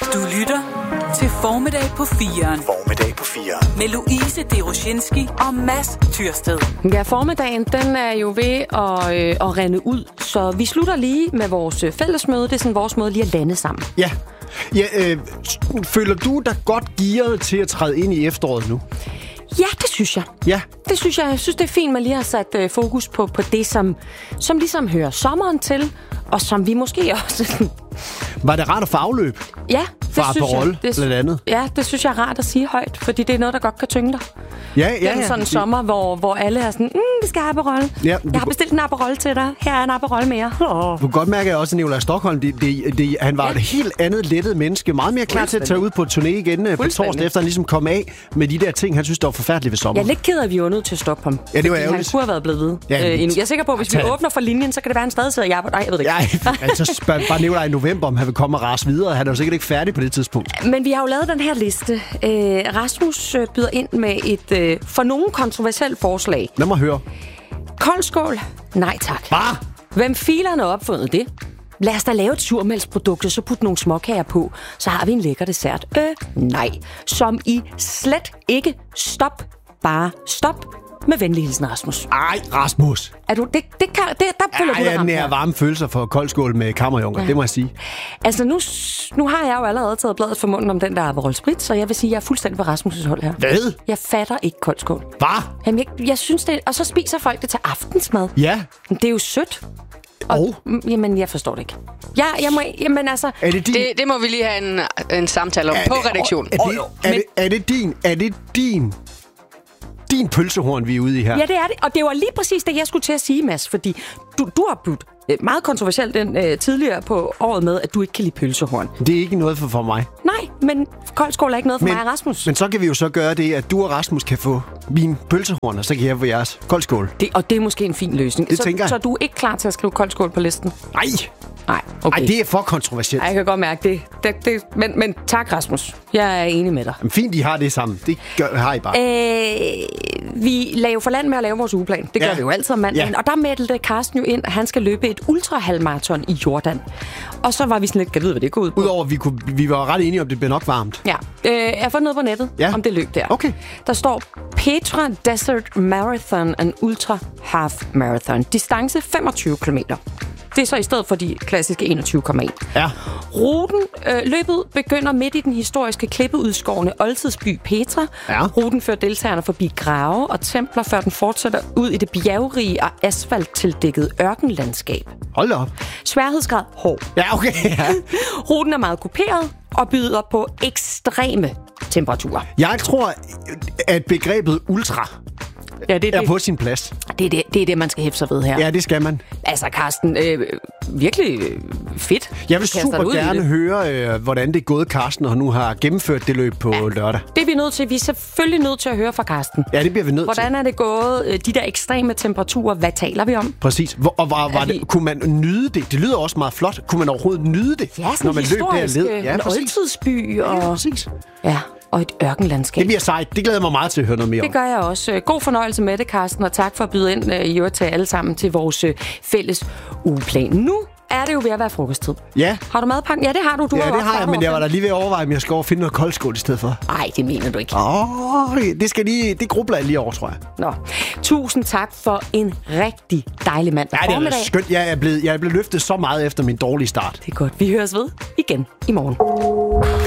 Du lytter til Formiddag på 4'eren. Formiddag på 4'eren. Med Louise Deroshinski og Mads Tyrsted. Ja, formiddagen, den er jo ved at rende ud, så vi slutter lige med vores fællesmøde. Det er sådan vores måde lige at lande sammen. Ja. Føler du dig godt gearet til at træde ind i efteråret nu? Ja, det synes jeg. Ja. Det synes jeg. Jeg synes, det er fint, man lige har sat fokus på det, som ligesom hører sommeren til, og som vi måske også... Var det rart at få afløb? Ja, det fra synes Aperol, jeg. Blandt andet. Ja, det synes jeg er rart at sige højt, fordi det er noget, der godt kan tynge dig. Ja. Sådan en sommer, hvor alle er sådan, vi skal have Aperol. Ja, jeg har bestilt en Aperol til dig. Her er en Aperol mere. Du kan godt mærke, at også Nikolaj Stockholm, han var et helt andet lettet menneske. Meget mere klar til at tage ud på turné igen på torsdag, efter han ligesom kom af med de der ting, han synes, der var forfærdeligt ved sommer. Jeg er lidt ked af, at vi var nødt til at stoppe ham. Ja, det var ærgerligt. Han kunne have været blevet ved. Ja, Jeg er sikker på, at hvis vi åbner for linjen, så kan det være, han stadig sidder i arbejde. Nej, jeg ved det ikke. Ja, altså spørg bare Nikolaj i november, om han vil komme og rase videre. Han er jo sikkert ikke færdig på det tidspunkt. Men vi har jo lavet den her liste. Rasmus byder ind med et for nogen kontroversielt forslag. Lad mig høre. Koldskål? Nej tak. Bare! Hvem filerne har opfundet det? Lad os da lave et surmælksprodukt, og så putte nogle småkager på. Så har vi en lækker dessert. Nej. Som i slet ikke. Stop. Bare stop. Med venlig hilsen, Rasmus. Ej, Rasmus. Er du, der føler du dig ramt. Jeg er varme følelser for koldskål med kammerjunker, det må jeg sige. Altså, nu har jeg jo allerede taget bladet for munden om den der Aperol Spritz, så jeg vil sige, at jeg er fuldstændig ved Rasmus' hold her. Hvad? Jeg fatter ikke koldskål. Hvad? Jamen, jeg synes det, og så spiser folk det til aftensmad. Ja. Det er jo sødt. Jamen, jeg forstår det ikke. Jamen, altså... Det må vi lige have en samtale om på redaktionen. Er det din pølsehorn, vi er ude i her? Ja, det er det. Og det var lige præcis det, jeg skulle til at sige, Mads. Fordi du har budt meget kontroversielt tidligere på året med, at du ikke kan lide pølsehorn. Det er ikke noget for mig. Nej, men koldskål er ikke noget for mig og Rasmus. Men så kan vi jo så gøre det, at du og Rasmus kan få min pølsehorn, og så kan jeg få jeres koldskål. Og det er måske en fin løsning. Det tænker jeg. Så du er ikke klar til at skrive koldskål på listen? Nej, okay. Ej, det er for kontroversielt. Ej, jeg kan godt mærke det. Men tak, Rasmus. Jeg er enig med dig. Men fint, I har det sammen. Det har I bare. Vi laver jo for land med at lave vores ugeplan. Det gør vi jo altid om mandagen. Ja. Og der meldte Karsten jo ind, at han skal løbe et ultrahalvmarathon i Jordan. Og så var vi sådan lidt, kan vide, hvad det går ud på. Udover, vi var ret enige om, det bliver nok varmt. Ja. Jeg har fundet noget på nettet om det løb der. Okay. Der står Petra Desert Marathon and Ultra Half Marathon. Distance 25 km. Det er så i stedet for de klassiske 21,1. Ja. Løbet begynder midt i den historiske klippeudskårne oldtidsby Petra. Ja. Ruten fører deltagerne forbi grave og templer, før den fortsætter ud i det bjergrige og asfalttildækkede ørkenlandskab. Hold da op. Sværhedsgrad hård. Ja, okay. Ja. Ruten er meget kuperet og byder på ekstreme temperaturer. Jeg tror, at begrebet ultra er på sin plads. Det er det, man skal hæfte sig ved her. Ja, det skal man. Altså, Karsten, virkelig fedt. Jeg vil super gerne høre, hvordan det er gået, Karsten, og nu har gennemført det løb på lørdag. Det er vi nødt til. Vi er selvfølgelig nødt til at høre fra Karsten. Ja, det bliver vi nødt til. Hvordan er det gået? De der ekstreme temperaturer, hvad taler vi om? Præcis. Kunne man nyde det? Det lyder også meget flot. Kunne man overhovedet nyde det, når man løb der? Ja, en oldtidsby. Og... Ja, præcis. Ja. Og et ørkenlandskab. Det bliver sejt. Det glæder mig meget til at høre noget mere om. Det gør jeg også. God fornøjelse med det, Karsten, og tak for at byde ind i øvrigt til alle sammen til vores fælles ugeplan. Nu er det jo ved at være frokosttid. Ja. Har du madpakken? Ja, det har du. Ja, det har jeg, men jeg var da lige ved at overveje, om jeg skal over og finde noget koldskål i stedet for. Nej, det mener du ikke. Det grubler jeg lige over, tror jeg. Nå. Tusind tak for en rigtig dejlig mand. Ja, det er skønt. Jeg er blevet løftet så meget efter min dårlige start. Det er godt. Vi høres ved igen i morgen.